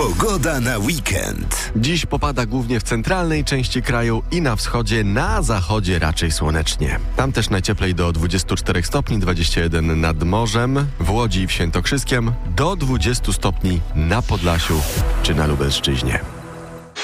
Pogoda na weekend. Dziś popada głównie w centralnej części kraju i na wschodzie, na zachodzie raczej słonecznie. Tam też najcieplej do 24 stopni, 21 nad morzem, w Łodzi i w Świętokrzyskiem, do 20 stopni na Podlasiu czy na Lubelszczyźnie.